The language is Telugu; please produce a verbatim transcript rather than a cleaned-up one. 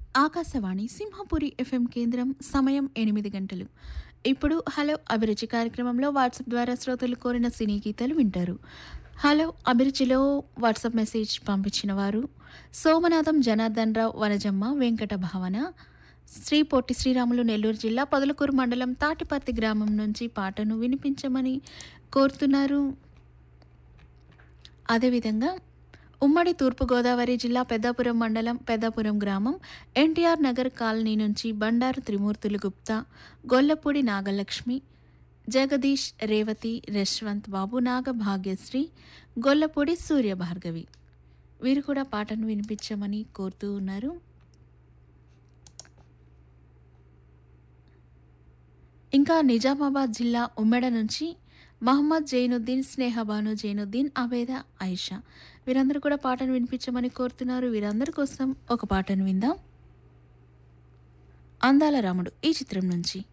ఆకాశవాణి సింహపురి ఎఫ్ఎం కేంద్రం సమయం ఎనిమిది గంటలు. ఇప్పుడు హలో అభిరుచి కార్యక్రమంలో వాట్సాప్ ద్వారా శ్రోతలు కోరిన సినీ గీతాలు వింటారు. హలో అభిరుచిలో వాట్సాప్ మెసేజ్ పంపించిన వారు సోమనాథం జనార్దన్ రావు, వనజమ్మ, వెంకట భావన, శ్రీ పొట్టి శ్రీరాములు, నెల్లూరు జిల్లా పొదలకూరు మండలం తాటిపర్తి గ్రామం నుంచి పాటను వినిపించమని కోరుతున్నారు. అదేవిధంగా ఉమ్మడి తూర్పుగోదావరి జిల్లా పెద్దాపురం మండలం పెద్దాపురం గ్రామం ఎన్టీఆర్ నగర్ కాలనీ నుంచి బండారు త్రిమూర్తులు గుప్తా, గొల్లపూడి నాగలక్ష్మి, జగదీష్, రేవతి, యశ్వంత్ బాబు, నాగభాగ్యశ్రీ, గొల్లపూడి సూర్యభార్గవి వీరు కూడా పాటను వినిపించమని కోరుతూ ఉన్నారు. ఇంకా నిజామాబాద్ జిల్లా ఉమ్మెడ నుంచి మహమ్మద్ జైనుద్దీన్, స్నేహబాను జైనుద్దీన్, అబేద, ఆయిషా వీరందరూ కూడా పాటను వినిపించమని కోరుతున్నారు. వీరందరి కోసం ఒక పాటను విందాం. అందాల రాముడు ఈ చిత్రం నుంచి.